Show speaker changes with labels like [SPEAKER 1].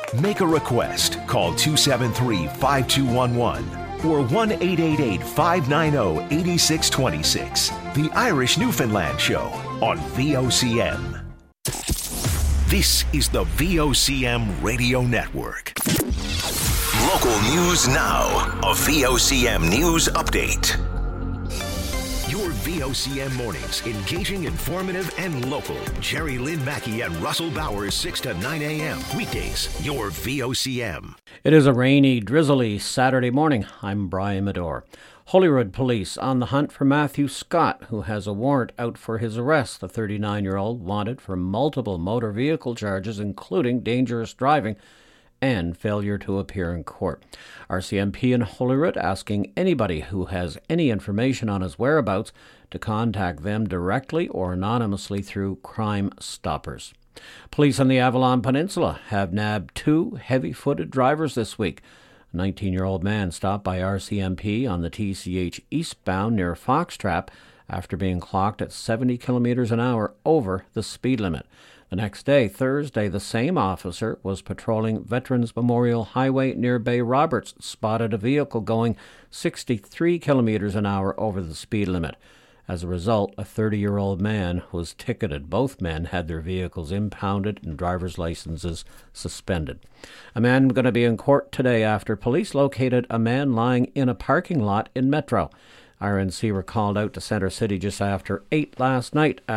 [SPEAKER 1] Make a request. Call 273-5211 or 1-888-590-8626. The Irish Newfoundland Show on VOCM. This is the VOCM Radio Network. Local news now. A VOCM news update. Your VOCM mornings, engaging, informative, and local. Jerry Lynn Mackey and Russell Bowers, 6 to 9 a.m. Weekdays, your VOCM.
[SPEAKER 2] It is a rainy, drizzly Saturday morning. I'm Brian Medore. Holyrood police on the hunt for Matthew Scott, who has a warrant out for his arrest. The 39-year-old wanted for multiple motor vehicle charges, including dangerous driving and failure to appear in court. RCMP in Holyrood asking anybody who has any information on his whereabouts to contact them directly or anonymously through Crime Stoppers. Police on the Avalon Peninsula have nabbed 2 heavy-footed drivers this week. A 19-year-old man stopped by RCMP on the TCH eastbound near Foxtrap after being clocked at 70 kilometers an hour over the speed limit. The next day, Thursday, the same officer was patrolling Veterans Memorial Highway near Bay Roberts, spotted a vehicle going 63 kilometers an hour over the speed limit. As a result, a 30-year-old man was ticketed. Both men had their vehicles impounded and driver's licenses suspended. A man going to be in court today after police located a man lying in a parking lot in Metro. RNC were called out to Centre City just after 8 last night